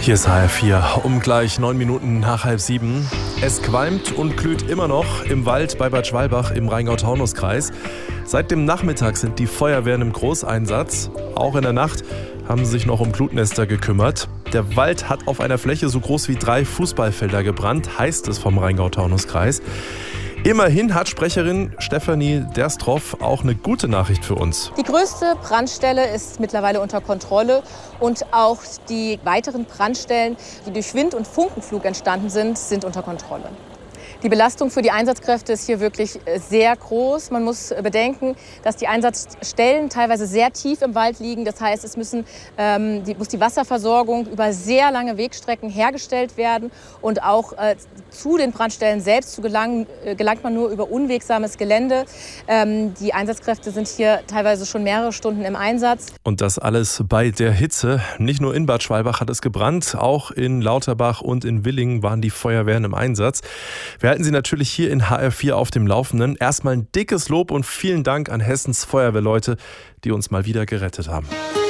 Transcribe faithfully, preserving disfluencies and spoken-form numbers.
Hier ist H R vier, um gleich neun Minuten nach halb sieben. Es qualmt und glüht immer noch im Wald bei Bad Schwalbach im Rheingau-Taunus-Kreis. Seit dem Nachmittag sind die Feuerwehren im Großeinsatz. Auch in der Nacht haben sie sich noch um Glutnester gekümmert. Der Wald hat auf einer Fläche so groß wie drei Fußballfelder gebrannt, heißt es vom Rheingau-Taunus-Kreis. Immerhin hat Sprecherin Stefanie Derstroff auch eine gute Nachricht für uns. Die größte Brandstelle ist mittlerweile unter Kontrolle und auch die weiteren Brandstellen, die durch Wind- und Funkenflug entstanden sind, sind unter Kontrolle. Die Belastung für die Einsatzkräfte ist hier wirklich sehr groß. Man muss bedenken, dass die Einsatzstellen teilweise sehr tief im Wald liegen. Das heißt, es müssen, ähm, die, muss die Wasserversorgung über sehr lange Wegstrecken hergestellt werden. Und auch äh, zu den Brandstellen selbst zu gelangen, äh, gelangt man nur über unwegsames Gelände. Ähm, die Einsatzkräfte sind hier teilweise schon mehrere Stunden im Einsatz. Und das alles bei der Hitze. Nicht nur in Bad Schwalbach hat es gebrannt, auch in Lauterbach und in Willingen waren die Feuerwehren im Einsatz. Wir halten Sie natürlich hier in H R vier auf dem Laufenden. Erstmal ein dickes Lob und vielen Dank an Hessens Feuerwehrleute, die uns mal wieder gerettet haben.